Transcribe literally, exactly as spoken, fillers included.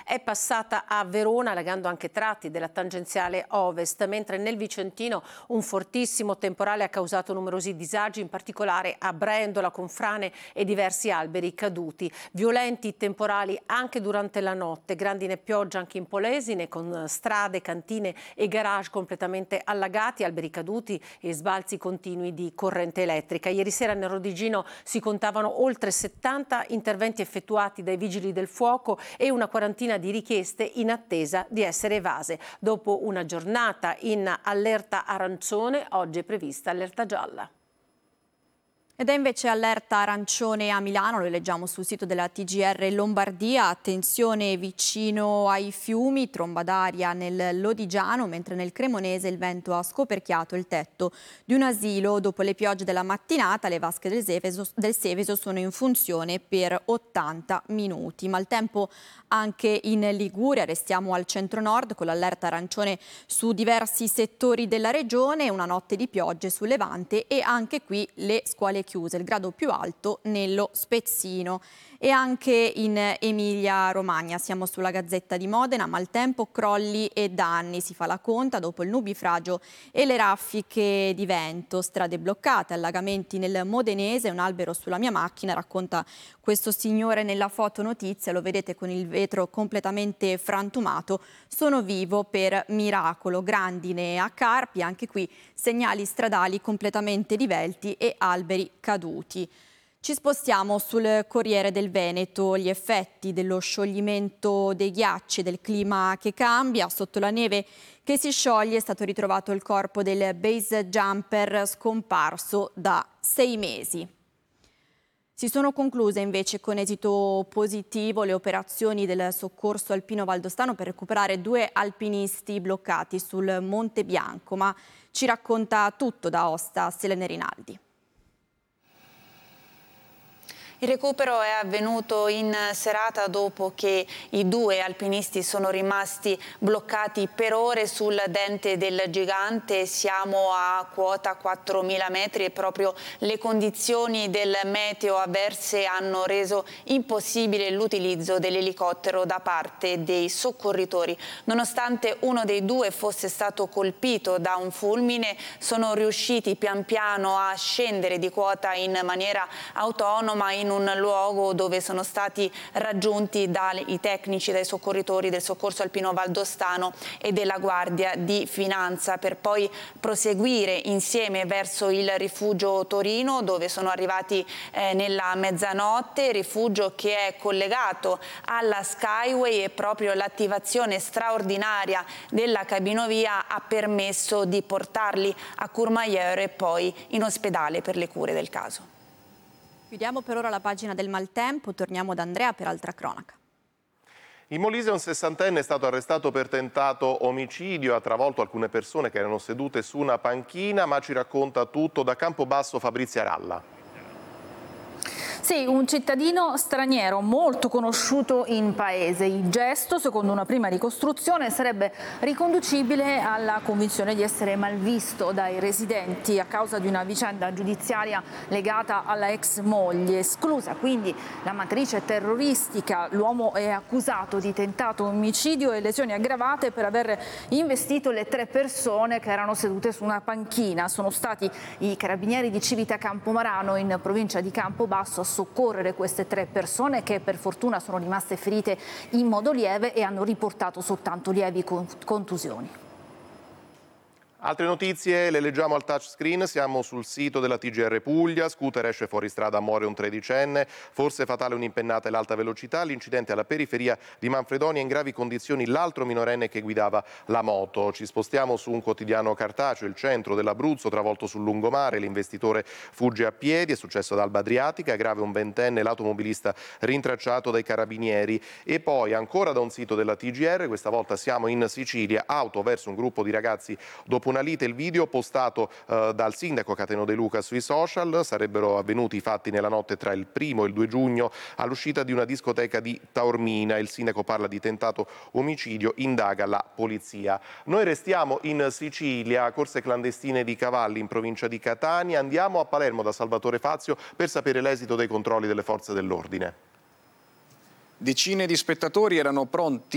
è passata a Verona, allagando anche tratti della tangenziale ovest, mentre nel Vicentino un fortissimo temporale ha causato numerosi disagi, in particolare a Brendola con frane e diversi alberi caduti. Violenti temporali anche durante la notte, grandine e pioggia anche in Polesine, con strade, cantine e garage completamente allagati, alberi caduti e sbalzi continui di corrente elettrica. Ieri sera nel Rodigino si contavano oltre settanta interventi effettuati dai vigili del fuoco e una quarantina di richieste in attesa di essere evase. Dopo una giornata in allerta arancione, oggi è prevista allerta gialla. Ed è invece allerta arancione a Milano, lo leggiamo sul sito della T G R Lombardia, attenzione vicino ai fiumi, tromba d'aria nel Lodigiano, mentre nel Cremonese il vento ha scoperchiato il tetto di un asilo. Dopo le piogge della mattinata le vasche del Seveso, del Seveso sono in funzione per ottanta minuti. Maltempo anche in Liguria, restiamo al centro-nord con l'allerta arancione su diversi settori della regione, una notte di piogge sul Levante e anche qui le scuole chiuse, il grado più alto nello Spezzino. E anche in Emilia-Romagna, siamo sulla Gazzetta di Modena, maltempo, crolli e danni, si fa la conta dopo il nubifragio e le raffiche di vento, strade bloccate, allagamenti nel Modenese, un albero sulla mia macchina, racconta questo signore nella fotonotizia, lo vedete con il vetro completamente frantumato, sono vivo per miracolo, grandine a Carpi, anche qui segnali stradali completamente divelti e alberi caduti. Ci spostiamo sul Corriere del Veneto, gli effetti dello scioglimento dei ghiacci, del clima che cambia, sotto la neve che si scioglie è stato ritrovato il corpo del base jumper scomparso da sei mesi. Si sono concluse invece con esito positivo le operazioni del soccorso alpino valdostano per recuperare due alpinisti bloccati sul Monte Bianco, ma ci racconta tutto da Aosta Selene Rinaldi. Il recupero è avvenuto in serata dopo che i due alpinisti sono rimasti bloccati per ore sul Dente del Gigante. Siamo a quota quattromila metri e proprio le condizioni del meteo avverse hanno reso impossibile l'utilizzo dell'elicottero da parte dei soccorritori. Nonostante uno dei due fosse stato colpito da un fulmine, sono riusciti pian piano a scendere di quota in maniera autonoma in un luogo dove sono stati raggiunti dai tecnici, dai soccorritori del soccorso alpino valdostano e della Guardia di Finanza, per poi proseguire insieme verso il rifugio Torino, dove sono arrivati eh, nella mezzanotte, rifugio che è collegato alla Skyway e proprio l'attivazione straordinaria della cabinovia ha permesso di portarli a Courmayeur e poi in ospedale per le cure del caso. Chiudiamo per ora la pagina del maltempo, torniamo da Andrea per altra cronaca. In Molise un sessantenne è stato arrestato per tentato omicidio, ha travolto alcune persone che erano sedute su una panchina, ma ci racconta tutto da Campobasso Fabrizia Ralla. Sì, un cittadino straniero molto conosciuto in paese. Il gesto, secondo una prima ricostruzione, sarebbe riconducibile alla convinzione di essere malvisto dai residenti a causa di una vicenda giudiziaria legata alla ex moglie. Esclusa quindi la matrice terroristica, l'uomo è accusato di tentato omicidio e lesioni aggravate per aver investito le tre persone che erano sedute su una panchina. Sono stati i carabinieri di Civita Campomarano in provincia di Campobasso a soccorrere queste tre persone che per fortuna sono rimaste ferite in modo lieve e hanno riportato soltanto lievi contusioni. Altre notizie le leggiamo al touchscreen, siamo sul sito della T G R Puglia, scooter esce fuori strada, muore un tredicenne, forse fatale un'impennata e l'alta velocità, l'incidente alla periferia di Manfredonia, in gravi condizioni l'altro minorenne che guidava la moto. Ci spostiamo su un quotidiano cartaceo, il centro dell'Abruzzo travolto sul lungomare, l'investitore fugge a piedi, è successo ad Alba Adriatica, grave un ventenne, l'automobilista rintracciato dai carabinieri. E poi ancora da un sito della T G R, questa volta siamo in Sicilia, auto verso un gruppo di ragazzi dopo una lite, il video postato eh, dal sindaco Cateno De Luca sui social, sarebbero avvenuti i fatti nella notte tra il primo e il due giugno all'uscita di una discoteca di Taormina. Il sindaco parla di tentato omicidio, indaga la polizia. Noi restiamo in Sicilia, corse clandestine di cavalli in provincia di Catania, andiamo a Palermo da Salvatore Fazio per sapere l'esito dei controlli delle forze dell'ordine. Decine di spettatori erano pronti